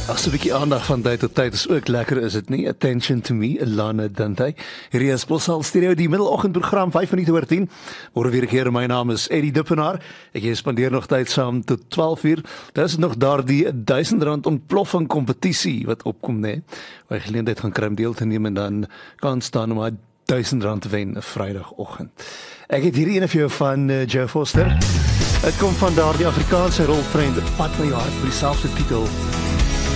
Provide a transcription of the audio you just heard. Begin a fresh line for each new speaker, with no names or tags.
As 'n bietjie aandag van tyd tot tyd is ook lekker, is dit nie? Attention to me, Alana Dante. Hierdie is Bosal Stereo, die middeloggendprogram 5 minute oor 10. Môre weer keer, my naam is Eddie Dippenaar. Ek spandeer nog tyd saam tot 12 uur. Daar is nog daardie R1000 ontploffing kompetisie wat opkom, né? Waar jy geleentheid gaan kry om deel te neem en dan kan staan om R1000 te wen 'n Vrydagoggend. Ek het hierdie ene vir jou van Joe Foster. Dit kom van daardie Afrikaanse rolprent Pad na jou hart, met dieselfde titel.